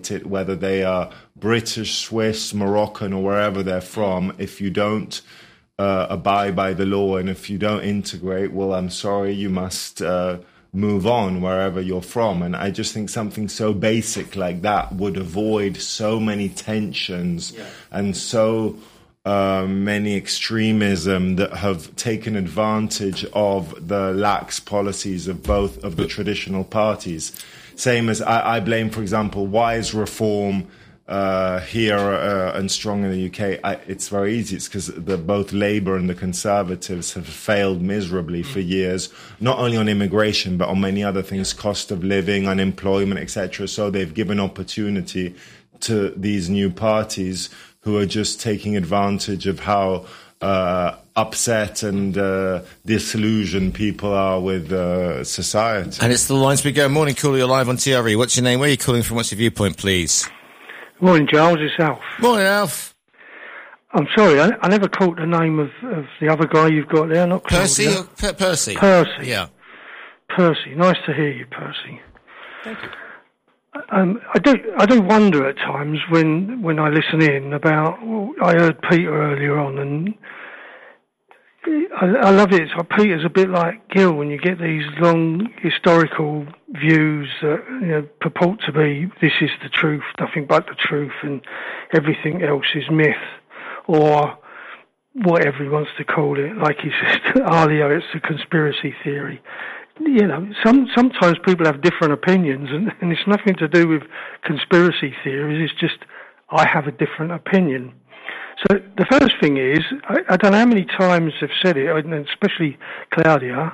it, whether they are British, Swiss, Moroccan, or wherever they're from. If you don't abide by the law and if you don't integrate, well, I'm sorry, you must move on wherever you're from. And I just think something so basic like that would avoid so many tensions and so many extremism that have taken advantage of the lax policies of both of the traditional parties. Same as I blame, for example, why is reform here and strong in the UK? It's very easy. It's because both Labour and the Conservatives have failed miserably for years, not only on immigration, but on many other things, cost of living, unemployment, etc. So they've given opportunity to these new parties who are just taking advantage of how upset and disillusioned people are with society. And it's the lines we go. Morning, caller, you're live on TRE. What's your name? Where are you calling from? What's your viewpoint, please? Morning, Giles. It's Alf. Morning, Alf. I'm sorry, I never caught the name of the other guy you've got there. Not Percy? Percy. Percy. Yeah. Percy. Nice to hear you, Percy. Thank you. I do wonder at times when I listen in about. I heard Peter earlier on, and I love it. So Peter's a bit like Gil when you get these long historical views that purport to be this is the truth, nothing but the truth, and everything else is myth, or whatever he wants to call it. Like he said earlier, it's a conspiracy theory. Sometimes people have different opinions, and it's nothing to do with conspiracy theories. It's just I have a different opinion. So the first thing is, I don't know how many times I've said it, and especially Claudia,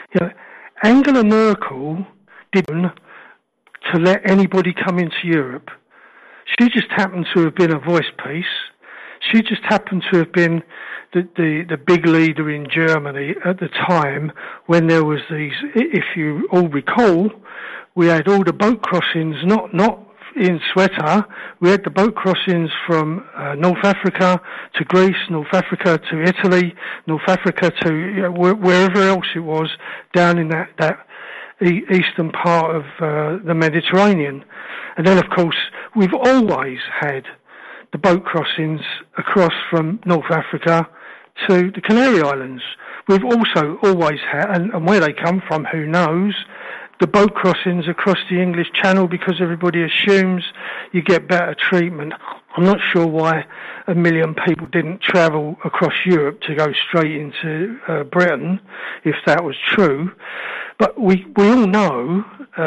Angela Merkel didn't to let anybody come into Europe. She just happened to have been a voice piece. She just happened to have been the big leader in Germany at the time when there was these, if you all recall, we had all the boat crossings, not in Ceuta. We had the boat crossings from North Africa to Greece, North Africa to Italy, North Africa to wherever else it was down in that eastern part of the Mediterranean. And then, of course, we've always had the boat crossings across from North Africa to the Canary Islands. We've also always had, and where they come from, who knows, the boat crossings across the English Channel, because everybody assumes you get better treatment. I'm not sure why 1 million people didn't travel across Europe to go straight into Britain, if that was true. But we all know,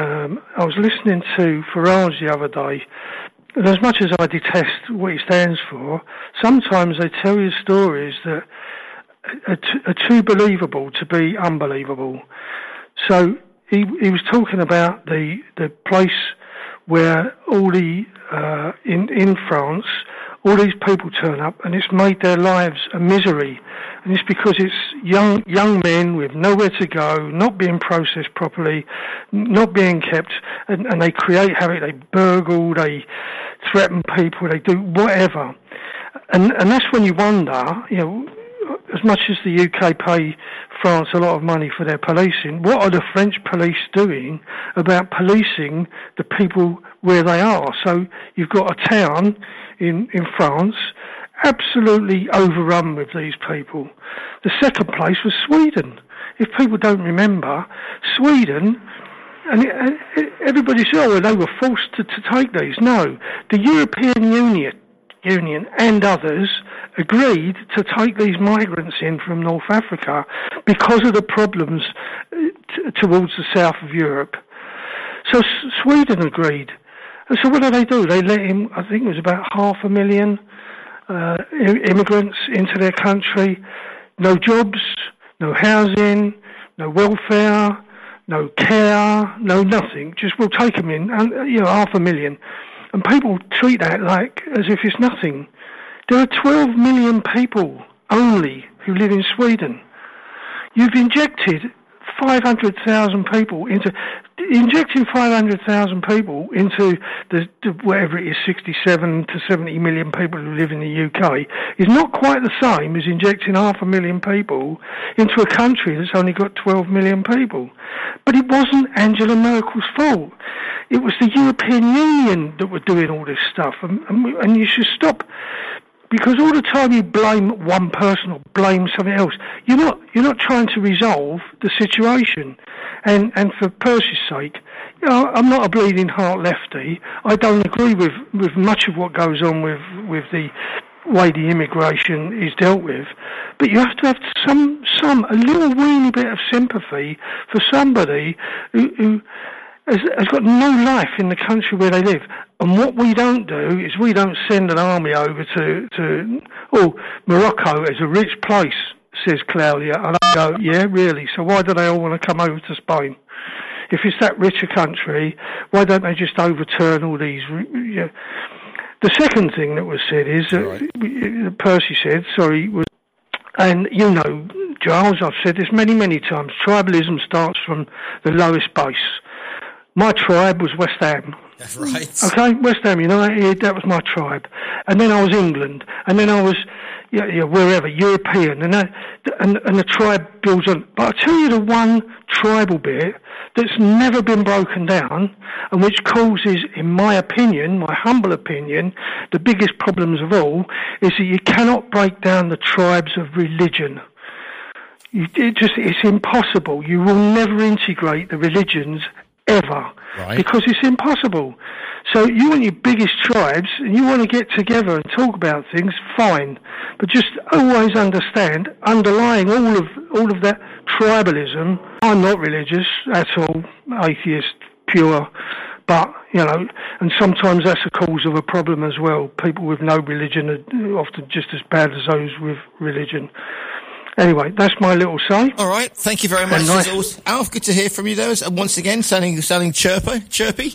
I was listening to Farage the other day, and as much as I detest what he stands for, sometimes they tell you stories that are too believable to be unbelievable. So he was talking about the place where all the in France, all these people turn up, and it's made their lives a misery. And it's because it's young men with nowhere to go, not being processed properly, not being kept, and they create havoc. They burgle, they threaten people, they do whatever. And that's when you wonder, as much as the UK pay France a lot of money for their policing, what are the French police doing about policing the people where they are? So you've got a town in France absolutely overrun with these people. The second place was Sweden. If people don't remember, Sweden, and everybody said, well, they were forced to take these. No, the European Union and others agreed to take these migrants in from North Africa because of the problems towards the south of Europe. So Sweden agreed. And so what do? They let in, I think it was about 500,000 immigrants into their country. No jobs, no housing, no welfare, no care, no nothing. Just we'll take them in, and 500,000. And people treat that like as if it's nothing. There are 12 million people only who live in Sweden. You've injected 500,000 people injecting 500,000 people into the whatever it is, 67 to 70 million people who live in the UK is not quite the same as injecting 500,000 people into a country that's only got 12 million people. But it wasn't Angela Merkel's fault. It was the European Union that were doing all this stuff, and you should stop. Because all the time you blame one person or blame something else, you're not trying to resolve the situation. And for Percy's sake, you know, I'm not a bleeding heart lefty. I don't agree with much of what goes on with the way the immigration is dealt with. But you have to have a little weeny bit of sympathy for somebody who has got no life in the country where they live. And what we don't do is we don't send an army over to Morocco is a rich place, says Claudia. And I go, yeah, really? So why do they all want to come over to Spain? If it's that rich a country, why don't they just overturn all these... You know? The second thing that was said is, Percy said, and you know, Giles, I've said this many, many times, tribalism starts from the lowest base. My tribe was West Ham. That's right. Okay, West Ham United, that was my tribe. And then I was England. And then I was, wherever, European. And the tribe builds on. But I'll tell you the one tribal bit that's never been broken down and which causes, in my opinion, my humble opinion, the biggest problems of all, is that you cannot break down the tribes of religion. It's impossible. You will never integrate the religions ever, right? Because it's impossible. So you want your biggest tribes and you want to get together and talk about things, fine, but just always understand, underlying all of that tribalism, I'm not religious at all, atheist, pure, but, you know, and sometimes that's a cause of a problem as well. People with no religion are often just as bad as those with religion. Anyway, that's my little say. All right, thank you very much. Nice. Alf, good to hear from you, though. And once again, sounding chirpy. Chirpy,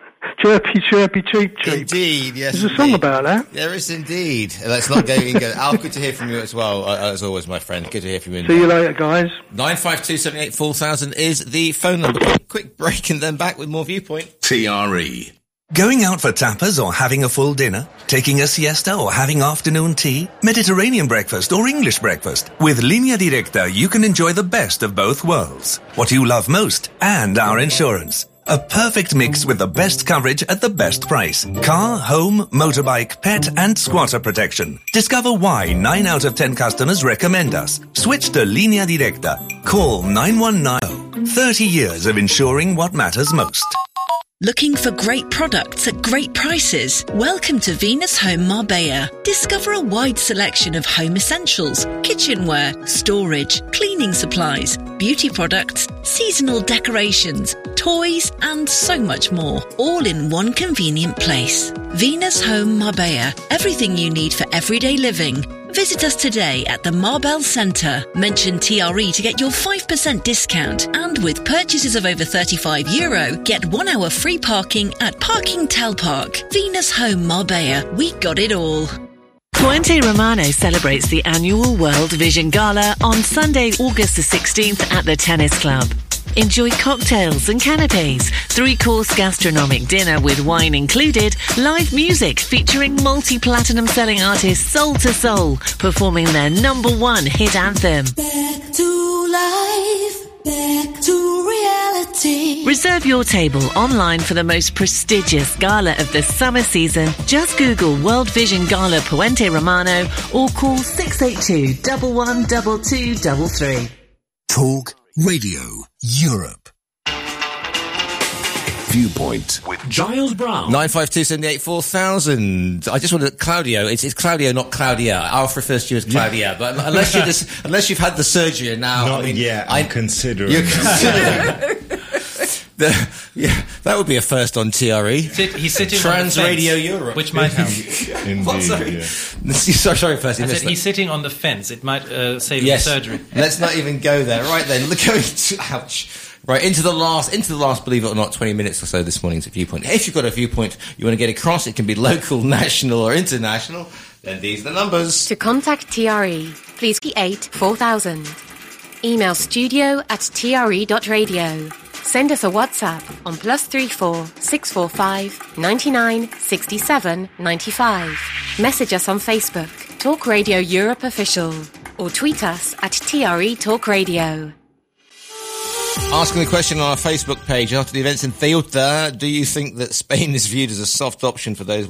cheep. Indeed, yes. There's a song about that. There is indeed. Let's not go in. Alf, good to hear from you as well. As always, my friend. Good to hear from you. See you later, guys. 952784000 is the phone number. Quick break and then back with more Viewpoint. TRE. Going out for tapas or having a full dinner? Taking a siesta or having afternoon tea? Mediterranean breakfast or English breakfast? With Línea Directa, you can enjoy the best of both worlds. What you love most and our insurance. A perfect mix with the best coverage at the best price. Car, home, motorbike, pet and squatter protection. Discover why 9 out of 10 customers recommend us. Switch to Línea Directa. Call 919. 30 years of insuring what matters most. Looking for great products at great prices? Welcome to Venus Home Marbella. Discover a wide selection of home essentials, kitchenware, storage, cleaning supplies, beauty products, seasonal decorations, toys, and so much more, all in one convenient place. Venus Home Marbella. Everything you need for everyday living. Visit us today at the Marbell Centre. Mention TRE to get your 5% discount. And with purchases of over €35, get 1 hour free parking at Parking Tel Park. Venus Home Marbella. We got it all. Puente Romano celebrates the annual World Vision Gala on Sunday, August the 16th at the Tennis Club. Enjoy cocktails and canapes, 3-course gastronomic dinner with wine included, live music featuring multi-platinum selling artist Soul to Soul performing their #1 hit anthem. Back to life, back to reality. Reserve your table online for the most prestigious gala of the summer season. Just Google World Vision Gala Puente Romano or call 682 112233. Talk Radio Europe. Viewpoint with Giles Brown. 952784000. I just wanted Claudio. It's Claudio, not Claudia. Alf refers to you as Claudia, but unless you've had the surgery and now. Not yet. I'm considering. You're considering. That would be a first on TRE. He's sitting Trans on the Radio fence, Europe, which might help. Indeed, yeah. Sorry, Percy. He's sitting on the fence. It might save the surgery. Let's not even go there. Right then, ouch. Right, into the last, believe it or not, 20 minutes or so this morning's Viewpoint. If you've got a viewpoint you want to get across, it can be local, national or international, then these are the numbers. To contact TRE, please key 8 4000. Email studio@tre.radio. Send us a WhatsApp on +34 645 99 67 95. Message us on Facebook, Talk Radio Europe Official, or tweet us at TRE Talk Radio. Asking the question on our Facebook page after the events in Ceuta, do you think that Spain is viewed as a soft option for those